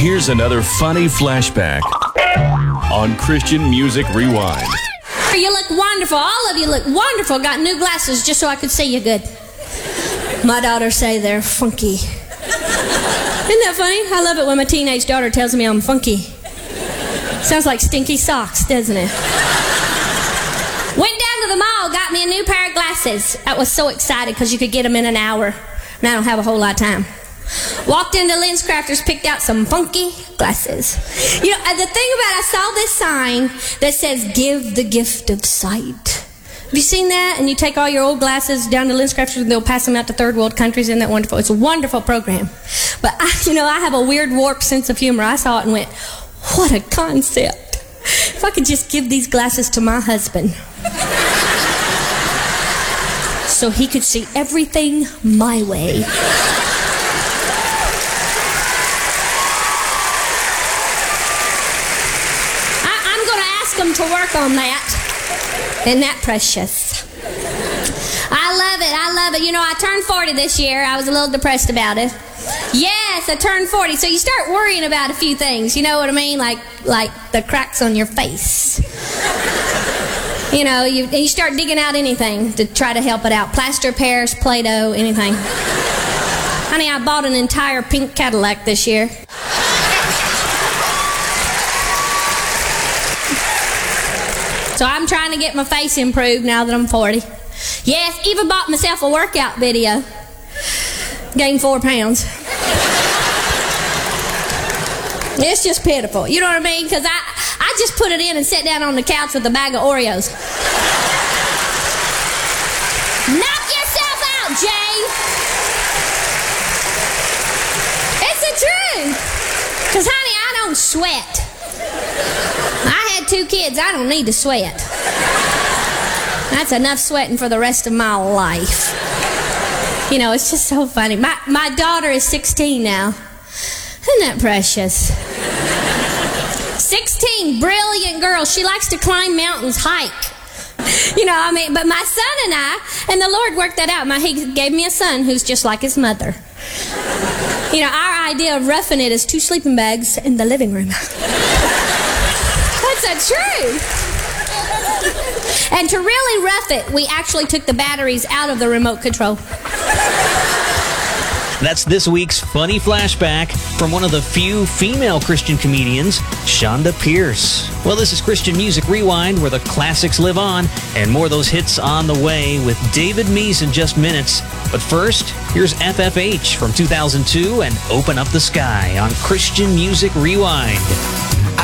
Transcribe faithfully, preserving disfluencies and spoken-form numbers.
Here's another funny flashback on Christian Music Rewind. You look wonderful. All of you look wonderful. Got new glasses just so I could see you good. My daughters say they're funky. Isn't that funny? I love it when my teenage daughter tells me I'm funky. Sounds like stinky socks, doesn't it? Went down to the mall, got me a new pair of glasses. I was so excited because you could get them in an hour. And I don't have a whole lot of time. Walked into LensCrafters, picked out some funky glasses. You know, the thing about it, I saw this sign that says, give the gift of sight. Have you seen that? And you take all your old glasses down to LensCrafters and they'll pass them out to third world countries. Isn't that wonderful? It's a wonderful program. But, I, you know, I have a weird warped sense of humor. I saw it and went, what a concept. If I could just give these glasses to my husband so he could see everything my way. To work on that. Isn't that precious? I love it. I love it. You know, I turned forty this year. I was a little depressed about it. Yes, I turned forty. So you start worrying about a few things. You know what I mean? Like like the cracks on your face. You know, you, you start digging out anything to try to help it out. Plaster Paris, Play-Doh, anything. Honey, I bought an entire pink Cadillac this year. So I'm trying to get my face improved now that I'm forty. Yes, even bought myself a workout video. Gained four pounds. It's just pitiful. You know what I mean? Because I, I just put it in and sat down on the couch with a bag of Oreos. Knock yourself out, Jay. It's the truth. Because, honey, I don't sweat. I had two kids. I don't need to sweat. That's enough sweating for the rest of my life. You know, it's just so funny. My, my daughter is sixteen now. Isn't that precious? sixteen, brilliant girl. She likes to climb mountains, hike. You know, I mean, but my son and I, and the Lord worked that out. My, he gave me a son who's just like his mother. You know, our idea of roughing it is two sleeping bags in the living room. That's the truth. And to really rough it, we actually took the batteries out of the remote control. That's this week's funny flashback from one of the few female Christian comedians, Chonda Pierce. Well, this is Christian Music Rewind, where the classics live on, and more of those hits on the way with David Meese in just minutes. But first, here's F F H from two thousand two and Open Up the Sky on Christian Music Rewind.